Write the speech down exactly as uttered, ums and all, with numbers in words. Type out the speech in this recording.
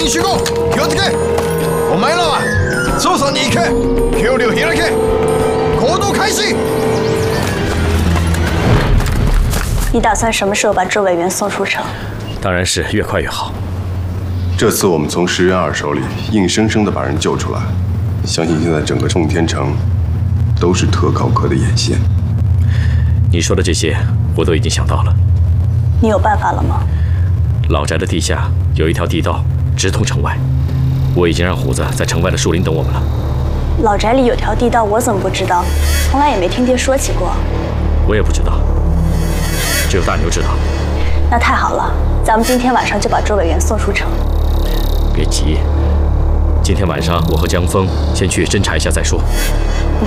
兵集合，気をつけ！お前らは捜査に行け，協力開け，行動開始。 你打算什么时候把周委员送出城？ 当然是越快越好。 这次我们从石原二手里硬生生的把人救出来，相信现在整个冲天城都是特考科的眼线。 你说的这些，我都已经想到了。 你有办法了吗？ 老宅的地下有一条地道，直通城外。我已经让虎子在城外的树林等我们了。 老宅里有条地道，我怎么不知道？从来也没听爹说起过。 我也不知道，只有大牛知道。 那太好了，咱们今天晚上就把周委员送出城。 别急，今天晚上我和江峰先去侦查一下再说。